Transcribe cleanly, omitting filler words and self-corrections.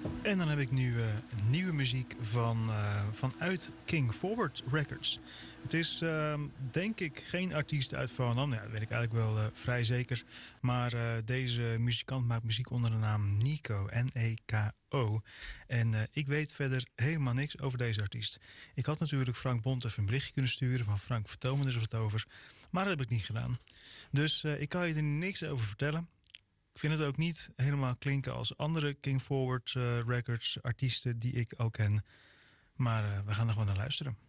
En dan heb ik nu nieuwe muziek vanuit King Forward Records. Het is denk ik geen artiest uit Volendam. Ja, dat weet ik eigenlijk wel vrij zeker. Maar deze muzikant maakt muziek onder de naam Nico. N-E-K-O. En ik weet verder helemaal niks over deze artiest. Ik had natuurlijk Frank Bont even een berichtje kunnen sturen. Van Frank, vertel me er eens wat over. Maar dat heb ik niet gedaan. Dus ik kan je er niks over vertellen. Ik vind het ook niet helemaal klinken als andere King Forward Records artiesten die ik ook ken. Maar we gaan er gewoon naar luisteren.